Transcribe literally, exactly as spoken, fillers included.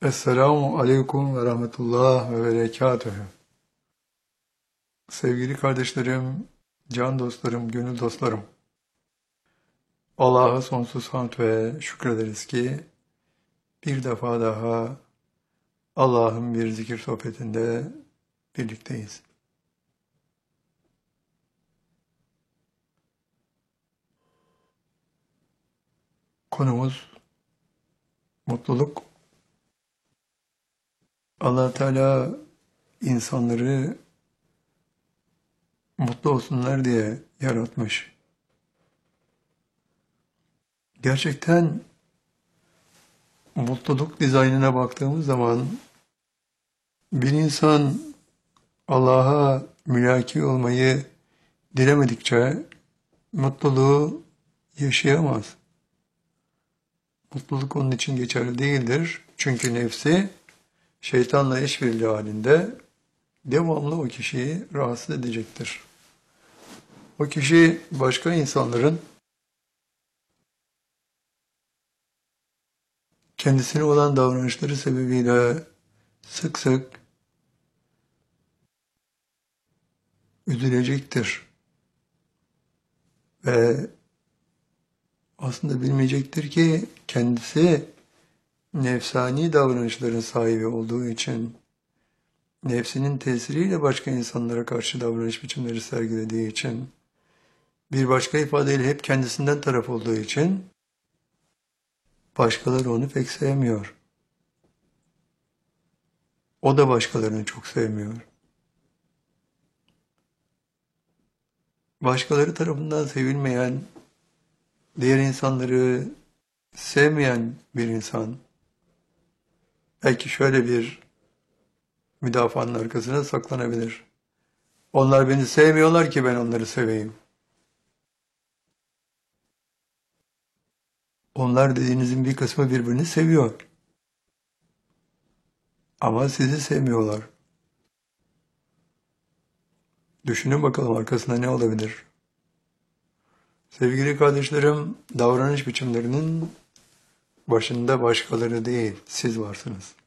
Esselamu Aleyküm ve Rahmetullah ve Berekatühü. Sevgili kardeşlerim, can dostlarım, gönül dostlarım. Allah'a sonsuz hamd ve şükrederiz ki bir defa daha Allah'ın bir zikir sohbetinde birlikteyiz. Konumuz mutluluk. Allah Teala insanları mutlu olsunlar diye yaratmış. Gerçekten mutluluk dizaynına baktığımız zaman bir insan Allah'a mülaki olmayı dilemedikçe mutluluğu yaşayamaz. Mutluluk onun için geçerli değildir. Çünkü nefsi şeytanla işbirliği halinde devamlı o kişiyi rahatsız edecektir. O kişi başka insanların kendisine olan davranışları sebebiyle sık sık üzülecektir. Ve aslında bilmeyecektir ki kendisi nefsani davranışların sahibi olduğu için, nefsinin tesiriyle başka insanlara karşı davranış biçimleri sergilediği için, bir başka ifadeyle hep kendisinden taraf olduğu için başkaları onu pek sevmiyor. O da başkalarını çok sevmiyor. Başkaları tarafından sevilmeyen, diğer insanları sevmeyen bir insan, belki şöyle bir müdafaanın arkasına saklanabilir. Onlar beni sevmiyorlar ki ben onları seveyim. Onlar dediğinizin bir kısmı birbirini seviyor. Ama sizi sevmiyorlar. Düşünün bakalım arkasında ne olabilir? Sevgili kardeşlerim, davranış biçimlerinin başında başkaları değil, siz varsınız.